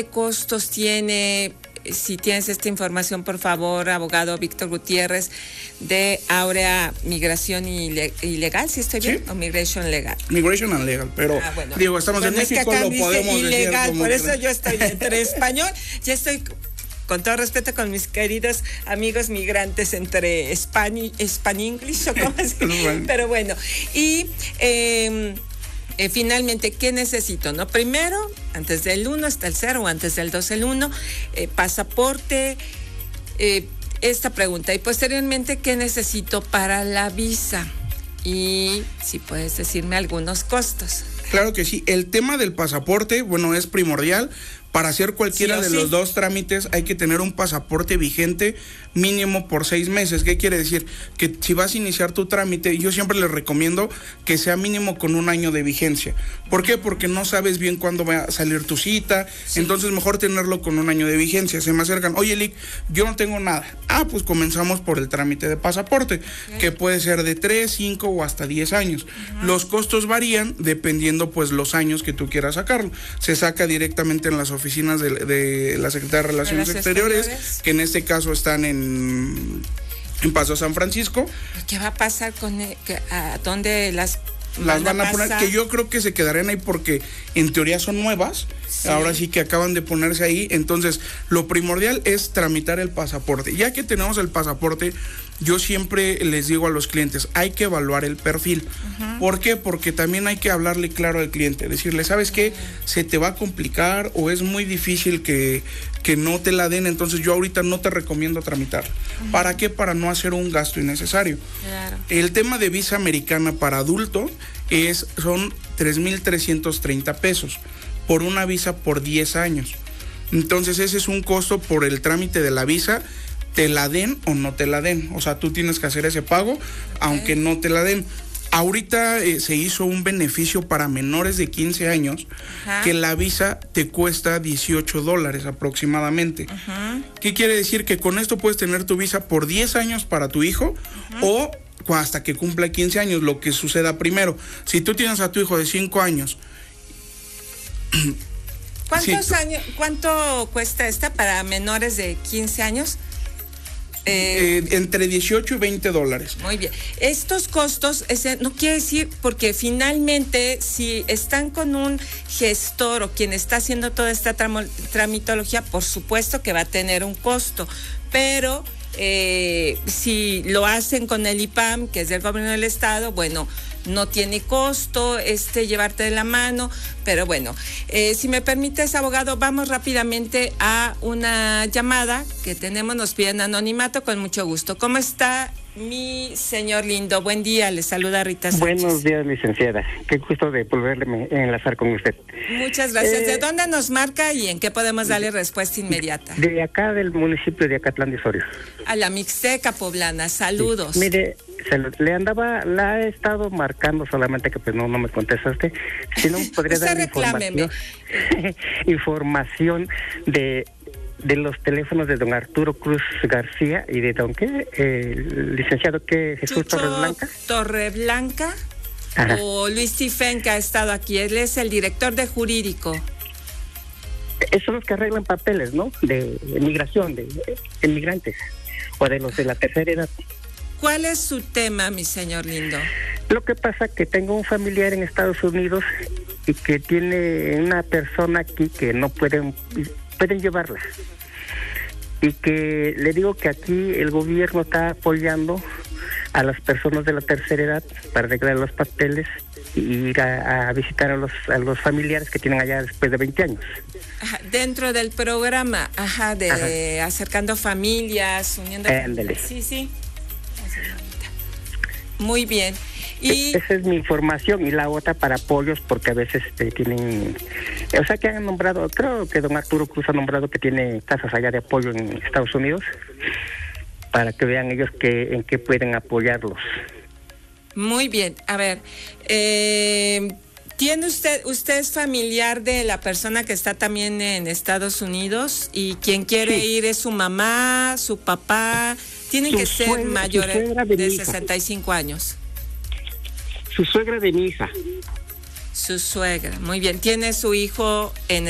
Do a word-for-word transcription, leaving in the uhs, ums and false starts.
costos tiene? Si tienes esta información, por favor, abogado Víctor Gutiérrez, de Áurea Migración Ilegal, ¿sí estoy bien? ¿Sí? ¿O Migration Legal? Migration and Legal, pero ah, bueno. digo, estamos bueno, en México, es que lo podemos ilegal, decir. Por eso que... yo estoy entre español, ya estoy... Con todo respeto con mis queridos amigos migrantes entre Spani, Span-English o cómo así. Pero bueno, y eh, eh, finalmente, ¿qué necesito? No, primero, antes del uno hasta el cero o antes del dos el uno, eh, pasaporte, eh, esta pregunta. Y posteriormente, ¿qué necesito para la visa? Y si puedes decirme algunos costos. Claro que sí. El tema del pasaporte, bueno, es primordial. Para hacer cualquiera sí de sí. los dos trámites hay que tener un pasaporte vigente mínimo por seis meses. ¿Qué quiere decir? Que si vas a iniciar tu trámite, yo siempre les recomiendo que sea mínimo con un año de vigencia. ¿Por qué? Porque no sabes bien cuándo va a salir tu cita, sí. entonces mejor tenerlo con un año de vigencia. Se me acercan, oye, Lick, yo no tengo nada. Ah, pues comenzamos por el trámite de pasaporte, okay. que puede ser de tres, cinco o hasta diez años. Uh-huh. Los costos varían dependiendo pues los años que tú quieras sacarlo. Se saca directamente en las oficinas oficinas de, de la Secretaría de Relaciones Exteriores, Exteriores, que en este caso están en, en Paso San Francisco. ¿Qué va a pasar con el, que, a dónde las las van a, a poner? Que yo creo que se quedarán ahí porque en teoría son nuevas, sí. ahora sí que acaban de ponerse ahí, entonces lo primordial es tramitar el pasaporte. Ya que tenemos el pasaporte, yo siempre les digo a los clientes, hay que evaluar el perfil. Uh-huh. ¿Por qué? Porque también hay que hablarle claro al cliente, decirle, ¿sabes qué? Se te va a complicar o es muy difícil que, que no te la den, entonces yo ahorita no te recomiendo tramitar. Uh-huh. ¿Para qué? Para no hacer un gasto innecesario. Claro. El tema de visa americana para adulto es, son tres mil trescientos treinta pesos por una visa por diez años. Entonces ese es un costo por el trámite de la visa, te la den o no te la den. O sea, tú tienes que hacer ese pago, okay. aunque no te la den. Ahorita eh, se hizo un beneficio para menores de quince años, ajá. que la visa te cuesta dieciocho dólares aproximadamente. Ajá. ¿Qué quiere decir? Que con esto puedes tener tu visa por diez años para tu hijo, ajá. o hasta que cumpla quince años, lo que suceda primero. Si tú tienes a tu hijo de cinco años... ¿Cuántos si años, cuánto cuesta esta para menores de quince años? Eh, eh, entre dieciocho y veinte dólares. Muy bien. Estos costos, ese, no quiere decir, porque finalmente si están con un gestor o quien está haciendo toda esta tram- tramitología, por supuesto que va a tener un costo, pero eh, si lo hacen con el I P A M, que es del gobierno del estado, bueno, no tiene costo este llevarte de la mano, pero bueno, eh, si me permites, abogado, vamos rápidamente a una llamada que tenemos, nos piden anonimato, con mucho gusto. ¿Cómo está mi señor lindo? Buen día, le saluda Rita Sánchez. Buenos días, licenciada, qué gusto de volverme a enlazar con usted. Muchas gracias. Eh, ¿De dónde nos marca y en qué podemos darle respuesta inmediata? De acá, del municipio de Acatlán de Osorio. A la Mixteca poblana, saludos. Sí. Mire, se lo, le andaba, la he estado marcando, solamente que pues no, no me contestaste. Si no, podría dar información, información de, de los teléfonos de don Arturo Cruz García y de don qué, eh, licenciado que Jesús Chucho Torreblanca. Torreblanca. Ajá. O Luis Tifén, que ha estado aquí, él es el director de jurídico. Esos son los que arreglan papeles, ¿no? De migración, de inmigrantes, o de los de la tercera edad. ¿Cuál es su tema, mi señor lindo? Lo que pasa que tengo un familiar en Estados Unidos y que tiene una persona aquí que no pueden, pueden llevarla. Y que le digo que aquí el gobierno está apoyando a las personas de la tercera edad para arreglar los papeles y ir a, a visitar a los, a los familiares que tienen allá después de veinte años. Ajá, dentro del programa, ajá, de ajá. acercando familias, uniendo familias. Sí, sí. Muy bien. Y esa es mi información, y la otra para apoyos, porque a veces este, tienen, o sea que han nombrado, creo que don Arturo Cruz ha nombrado que tiene casas allá de apoyo en Estados Unidos, para que vean ellos que en qué pueden apoyarlos. Muy bien. A ver, eh, ¿tiene usted, usted es familiar de la persona que está también en Estados Unidos y quien quiere sí. ir es su mamá, su papá? Tienen su que ser suegra, mayores de, de sesenta y cinco años. Su suegra de mi hija. Su suegra, muy bien. ¿Tiene su hijo en